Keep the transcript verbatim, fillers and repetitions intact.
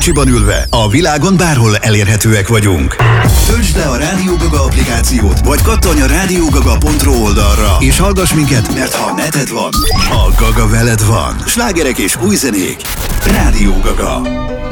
Kocsiban ülve, a világon bárhol elérhetőek vagyunk. Töltsd le a Rádió Gaga applikációt, vagy kattanj a rádiógaga pont ro oldalra, és hallgass minket, mert ha neted van, a Gaga veled van. Slágerek és új zenék. Rádió Gaga.